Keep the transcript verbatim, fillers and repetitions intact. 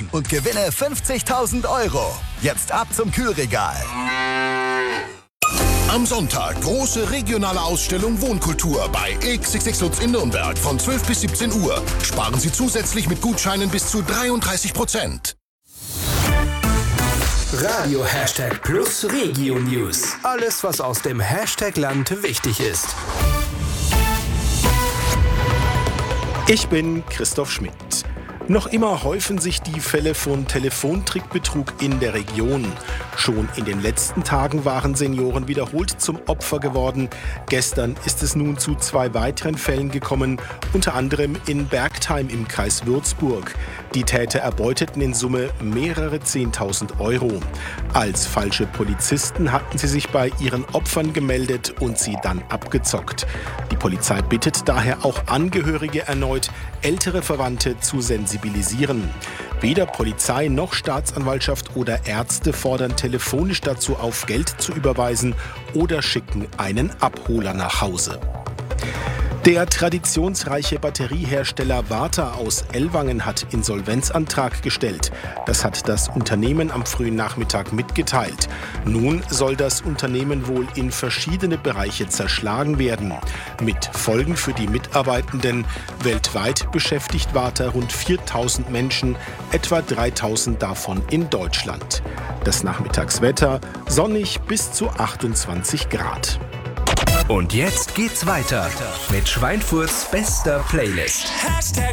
anrufen und gewinne fünfzigtausend Euro. Jetzt ab zum Kühlregal. Am Sonntag große regionale Ausstellung Wohnkultur bei X X X Lutz in Nürnberg von zwölf bis siebzehn Uhr. Sparen Sie zusätzlich mit Gutscheinen bis zu dreiunddreißig Prozent. Radio Hashtag Plus Regio News. Alles, was aus dem Hashtag-Land wichtig ist. Ich bin Christoph Schmidt. Noch immer häufen sich die Fälle von Telefontrickbetrug in der Region. Schon in den letzten Tagen waren Senioren wiederholt zum Opfer geworden. Gestern ist es nun zu zwei weiteren Fällen gekommen, unter anderem in Bergtheim im Kreis Würzburg. Die Täter erbeuteten in Summe mehrere Zehntausend Euro. Als falsche Polizisten hatten sie sich bei ihren Opfern gemeldet und sie dann abgezockt. Die Polizei bittet daher auch Angehörige erneut, ältere Verwandte zu sensibilisieren. Weder Polizei noch Staatsanwaltschaft oder Ärzte fordern telefonisch dazu auf, Geld zu überweisen oder schicken einen Abholer nach Hause. Der traditionsreiche Batteriehersteller Varta aus Ellwangen hat Insolvenzantrag gestellt. Das hat das Unternehmen am frühen Nachmittag mitgeteilt. Nun soll das Unternehmen wohl in verschiedene Bereiche zerschlagen werden. Mit Folgen für die Mitarbeitenden. Weltweit beschäftigt Varta rund viertausend Menschen, etwa dreitausend davon in Deutschland. Das Nachmittagswetter sonnig bis zu achtundzwanzig Grad. Und jetzt geht's weiter mit Schweinfurts bester Playlist. Hashtag